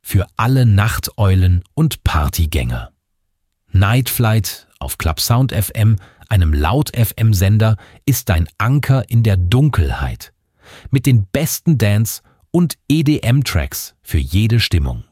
für alle Nachteulen und Partygänger. Night Flight auf Club Sound FM, einem Laut-FM-Sender, ist dein Anker in der Dunkelheit. Mit den besten Dance- und EDM-Tracks für jede Stimmung.